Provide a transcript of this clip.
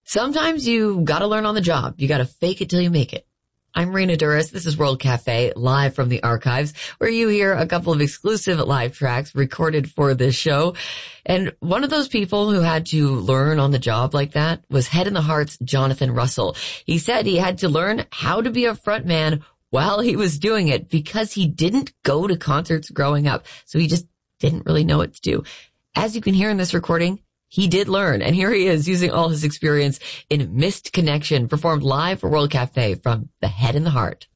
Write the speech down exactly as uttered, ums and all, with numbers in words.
Sometimes you gotta learn on the job. You gotta fake it till you make it. I'm Rena Duras. This is World Cafe, live from the archives, where you hear a couple of exclusive live tracks recorded for this show. And one of those people who had to learn on the job like that was Head in the Heart's Jonathan Russell. He said he had to learn how to be a front man while he was doing it because he didn't go to concerts growing up. So he just didn't really know what to do. As you can hear in this recording, he did learn, and here he is using all his experience in Missed Connection, performed live for World Cafe from the Head in the Heart.